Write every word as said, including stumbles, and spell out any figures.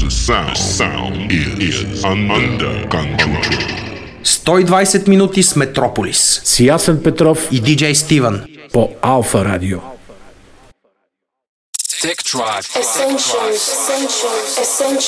sound, sound is under control. сто и двайсет минути с Метрополис. С Ясен Петров и диджей Стивън по Алфа Радио. Tech Tribe. Essentials, essentials, essentials.